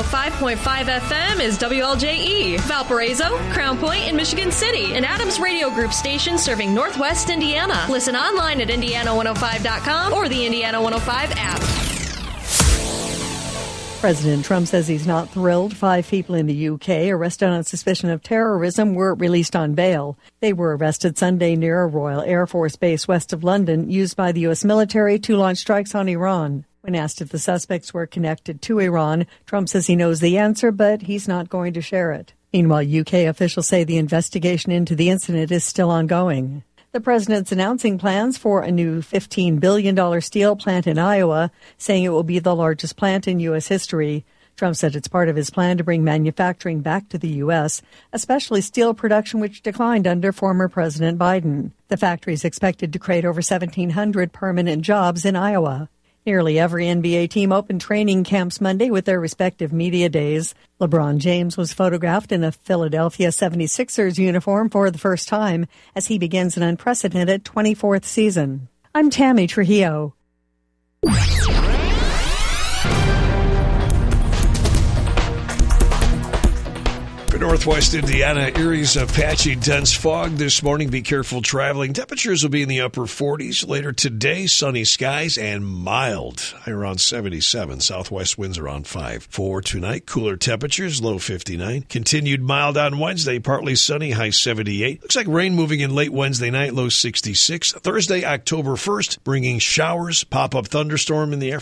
105.5 FM is WLJE, Valparaiso, Crown Point, and Michigan City, an Adams Radio Group station serving Northwest Indiana. Listen online at Indiana105.com or the Indiana 105 app. President Trump says he's not thrilled 5 people in the UK arrested on suspicion of terrorism were released on bail. They were arrested Sunday near a Royal Air Force base west of London used by the U.S. military to launch strikes on Iran. When asked if the suspects were connected to Iran, Trump says he knows the answer, but he's not going to share it. Meanwhile, UK officials say the investigation into the incident is still ongoing. The president's announcing plans for a new $15 billion steel plant in Iowa, saying it will be the largest plant in U.S. history. Trump said it's part of his plan to bring manufacturing back to the U.S., especially steel production, which declined under former President Biden. The factory is expected to create over 1,700 permanent jobs in Iowa. Nearly every NBA team opened training camps Monday with their respective media days. LeBron James was photographed in a Philadelphia 76ers uniform for the first time as he begins an unprecedented 24th season. I'm Tammy Trujillo. For Northwest Indiana, areas of patchy, dense fog this morning. Be careful traveling. Temperatures will be in the upper 40s. Later today, sunny skies and mild. High around 77. Southwest winds around 5. For tonight, cooler temperatures, low 59. Continued mild on Wednesday, partly sunny, high 78. Looks like rain moving in late Wednesday night, low 66. Thursday, October 1st, bringing showers, pop-up thunderstorm in the